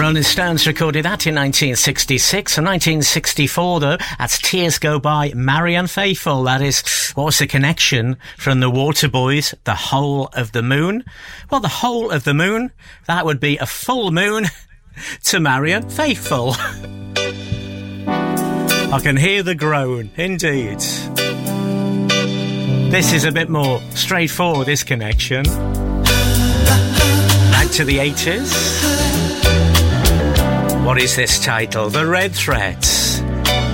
Rolling Stones recorded that in 1966. And 1964, though, that's Tears Go By, Marianne Faithfull. That is, what was the connection from the Waterboys, The Whole of the Moon? Well, The Whole of the Moon, that would be a full moon to Marianne Faithfull. I can hear the groan, indeed. This is a bit more straightforward, this connection. Back to the 80s. What is this title? The Red Thread.